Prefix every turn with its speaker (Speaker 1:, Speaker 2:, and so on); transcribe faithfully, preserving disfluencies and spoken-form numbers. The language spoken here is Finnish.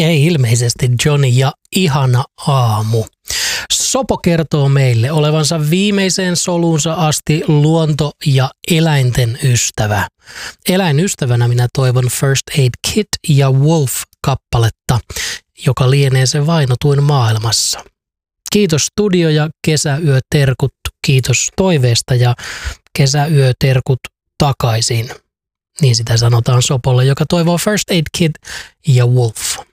Speaker 1: Ei ilmeisesti Johnny ja ihana aamu. Sopo kertoo meille olevansa viimeiseen soluunsa asti luonto- ja eläinten ystävä. Eläinystävänä minä toivon First Aid Kit ja Wolf-kappaletta, joka lienee se vainotuin maailmassa. Kiitos studio ja kesäyöterkut, kiitos toiveesta ja kesäyöterkut takaisin. Niin sitä sanotaan Sopolle, joka toivoo First Aid Kit ja Wolf.